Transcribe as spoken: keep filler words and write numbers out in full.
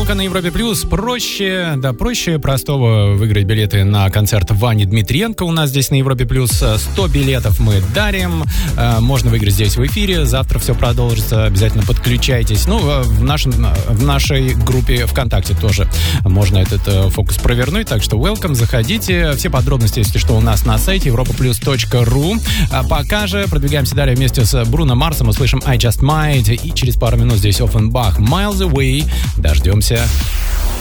Волка на Европе Плюс. Проще, да, проще простого выиграть билеты на концерт Вани Дмитриенко. У нас здесь на Европе Плюс сто билетов мы дарим. Можно выиграть здесь в эфире. Завтра все продолжится. Обязательно подключайтесь. Ну, в, нашем, в нашей группе ВКонтакте тоже можно этот фокус провернуть. Так что welcome, заходите. Все подробности, если что, у нас на сайте европа плюс точка ру. А пока же продвигаемся далее вместе с Бруно Марсом. Услышим I Just Might. И через пару минут здесь Offenbach Miles Away. Дождемся.